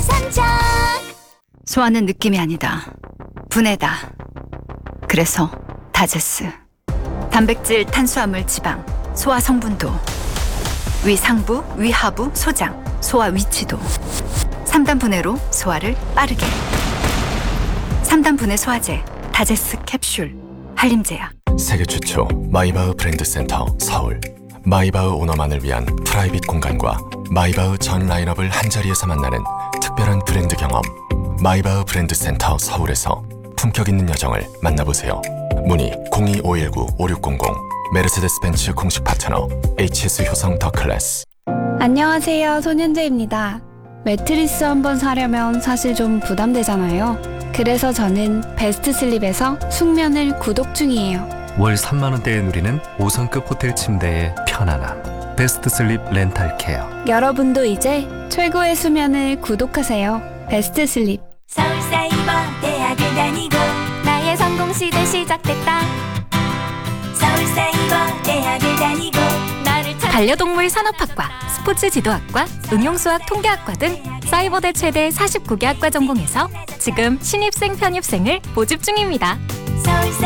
선착. 소화는 느낌이 아니다. 분해다. 그래서 다제스. 단백질, 탄수화물, 지방, 소화 성분도, 위 상부, 위 하부, 소장, 소화 위치도 3단 분해로 소화를 빠르게. 3단 분해 소화제 다제스 캡슐 한림제약. 세계 최초 마이바흐 브랜드 센터 서울. 마이바흐 오너만을 위한 프라이빗 공간과 마이바흐 전 라인업을 한자리에서 만나는 특별한 브랜드 경험. 마이바흐 브랜드 센터 서울에서 품격 있는 여정을 만나보세요. 문의 02-519-5600. 메르세데스 벤츠 공식 파트너 HS 효성 더 클래스. 안녕하세요, 손현재입니다. 매트리스 한번 사려면 사실 좀 부담되잖아요. 그래서 저는 베스트 슬립에서 숙면을 구독 중이에요. 월 3만 원대에 누리는 5성급 호텔 침대의 편안함. 베스트 슬립 렌탈 케어. 여러분도 이제 최고의 수면을 구독하세요. 베스트 슬립. 서울사이버대학을 다니고 나의 성공 시대 시작됐다. 서울사이버대학을 다니고 반려동물 산업학과, 스포츠 지도학과, 응용수학 통계학과 등 사이버대 최대 49개 학과 전공에서 지금 신입생 편입생을 모집 중입니다. 서울사